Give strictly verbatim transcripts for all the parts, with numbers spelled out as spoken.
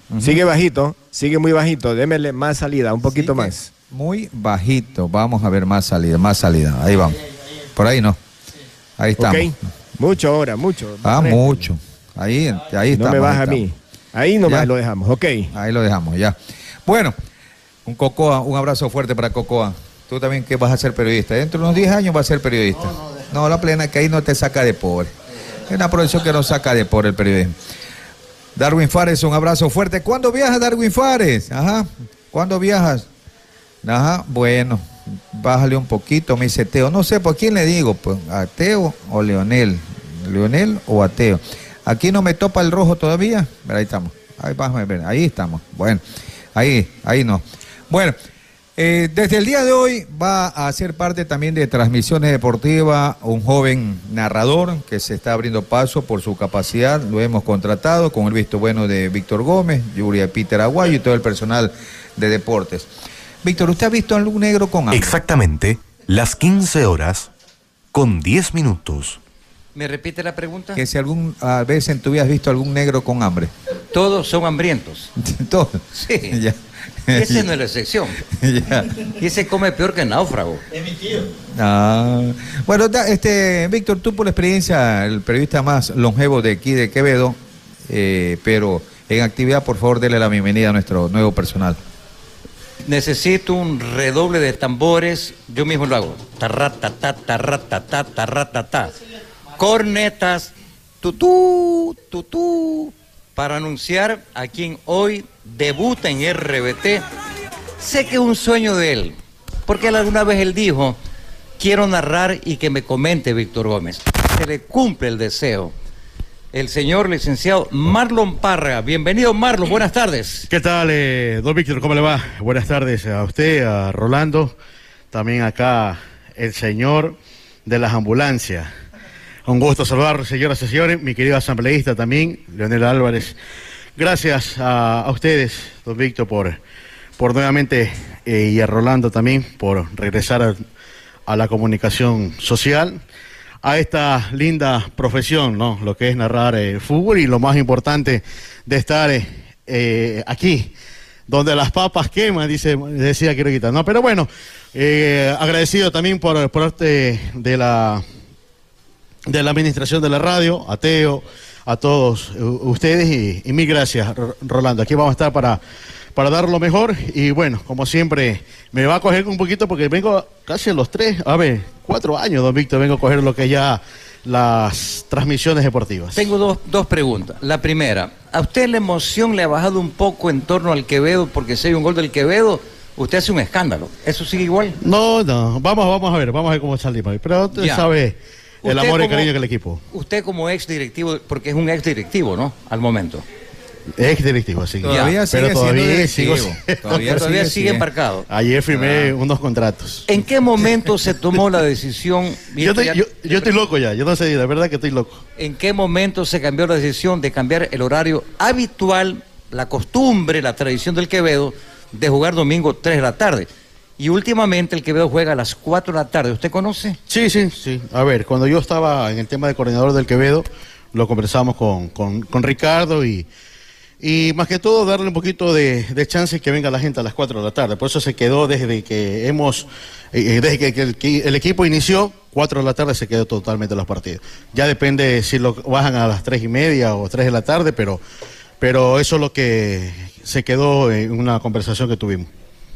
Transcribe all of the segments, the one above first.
Uh-huh. Sigue bajito, sigue muy bajito. Démele más salida, un poquito sigue más. Muy bajito. Vamos a ver más salida, más salida. Ahí vamos. Por ahí no. Ahí estamos. Ok. Mucho ahora, mucho. Ah, Resto. mucho. Ahí, ahí está. No me baja a mí. Ahí nomás ya lo dejamos, ok. Ahí lo dejamos, ya. Bueno, un Cocoa, un abrazo fuerte para Cocoa. Tú también que vas a ser periodista. Dentro de unos diez años vas a ser periodista. No, no, de... no la plena que ahí no te saca de pobre. Es una profesión que no saca de pobre el periodismo. Darwin Fares, un abrazo fuerte. ¿Cuándo viajas, Darwin Fares? Ajá. ¿Cuándo viajas? Ajá, bueno, bájale un poquito, me dice Teo. No sé, ¿por quién le digo? Pues, ¿a Teo o Leonel? ¿Leonel o a Teo? Aquí no me topa el rojo todavía. Pero ahí estamos. Ahí, vamos a ver. Ahí estamos. Bueno, ahí, ahí no. Bueno. Eh, desde el día de hoy va a ser parte también de Transmisiones Deportivas un joven narrador que se está abriendo paso por su capacidad. Lo hemos contratado con el visto bueno de Víctor Gómez, Yuria Peter Aguayo y todo el personal de deportes. Víctor, ¿usted ha visto algún negro con hambre? Exactamente, las quince horas con diez minutos. ¿Me repite la pregunta? Que si alguna vez en tu vida has visto algún negro con hambre. Todos son hambrientos. Todos. Sí. Ya. Esa no es la excepción. Ya. Y se come peor que náufrago. Es mi tío. Ah. Bueno, da, este, Víctor, tú por la experiencia, el periodista más longevo de aquí de Quevedo, eh, pero en actividad, por favor, dele la bienvenida a nuestro nuevo personal. Necesito un redoble de tambores, yo mismo lo hago. Tarratata, tarratata, tarratata. Cornetas, tutú, tutú, para anunciar a quien hoy debuta en R B T. Sé que es un sueño de él, porque alguna vez él dijo, quiero narrar y que me comente Víctor Gómez. Se le cumple el deseo. El señor licenciado Marlon Párraga. Bienvenido, Marlon, buenas tardes. ¿Qué tal, eh, don Víctor? ¿Cómo le va? Buenas tardes a usted, a Rolando, también acá el señor de las ambulancias. Un gusto saludar, señoras y señores, mi querido asambleísta también, Leonel Álvarez. Gracias a, a ustedes, don Víctor, por, por nuevamente, eh, y a Rolando también, por regresar a, a la comunicación social, a esta linda profesión, ¿no? Lo que es narrar eh, fútbol y lo más importante de estar eh, eh, aquí, donde las papas queman, dice, decía Quiroquita, ¿no? Pero bueno, eh, agradecido también por, por parte de la... de la administración de la radio, a Teo, a todos ustedes y, y mil gracias, Rolando. Aquí vamos a estar para, para dar lo mejor y bueno, como siempre, me va a coger un poquito porque vengo casi a los tres, a ver, cuatro años, don Víctor, vengo a coger lo que ya las transmisiones deportivas. Tengo dos, dos preguntas. La primera, ¿a usted la emoción le ha bajado un poco en torno al Quevedo porque si hay un gol del Quevedo? Usted hace un escándalo. ¿Eso sigue igual? No, no, vamos, vamos a ver, vamos a ver cómo salimos. Pero usted ya sabe... El amor y cariño que el equipo. Usted como ex directivo, porque es un ex directivo, ¿no? Al momento. Ex directivo, sí. Todavía sigue pero todavía sigo, sigo. Todavía, todavía sigue, sigue embarcado. Ayer firmé ah. unos contratos. ¿En qué momento se tomó la decisión? Yo, te, ya, yo, yo estoy loco ya, yo no sé, la verdad que estoy loco. ¿En qué momento se cambió la decisión de cambiar el horario habitual, la costumbre, la tradición del Quevedo, de jugar domingo tres de la tarde? Y últimamente el Quevedo juega a las cuatro de la tarde. ¿Usted conoce? Sí, sí, sí. A ver, cuando yo estaba en el tema de coordinador del Quevedo, lo conversamos con, con, con Ricardo y, y más que todo darle un poquito de, de chance que venga la gente a las cuatro de la tarde. Por eso se quedó desde que hemos, eh, desde que, que, el, que el equipo inició, cuatro de la tarde se quedó totalmente los partidos. Ya depende si lo bajan a las tres y media o tres de la tarde, pero, pero eso es lo que se quedó en una conversación que tuvimos.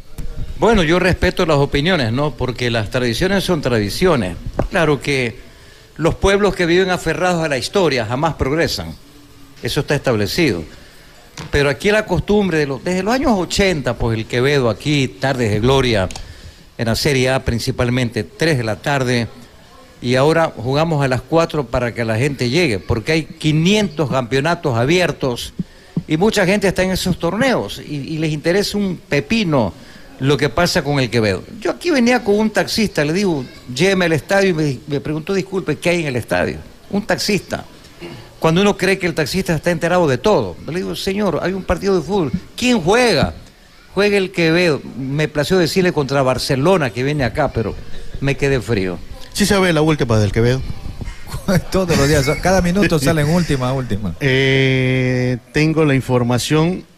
Bueno, yo respeto las opiniones, ¿no? Porque las tradiciones son tradiciones. Claro que los pueblos que viven aferrados a la historia jamás progresan. Eso está establecido. Pero aquí la costumbre, de los, desde los años ochenta, pues el Quevedo aquí, Tardes de Gloria, en la Serie A principalmente, tres de la tarde, y ahora jugamos a las cuatro para que la gente llegue, porque hay quinientos campeonatos abiertos y mucha gente está en esos torneos y, y les interesa un pepino lo que pasa con el Quevedo. Yo aquí venía con un taxista, le digo, lléveme al estadio y me, me preguntó, disculpe, ¿qué hay en el estadio? Un taxista. Cuando uno cree que el taxista está enterado de todo. Le digo, señor, hay un partido de fútbol. ¿Quién juega? Juega el Quevedo. Me plació decirle contra Barcelona que viene acá, pero me quedé frío. ¿Sí se ve la última del Quevedo? Todos los días, cada minuto salen última, última. Eh, tengo la información